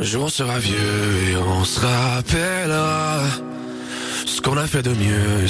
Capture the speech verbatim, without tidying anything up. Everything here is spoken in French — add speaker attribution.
Speaker 1: Un jour on sera vieux et on se rappellera ce qu'on a fait de mieux,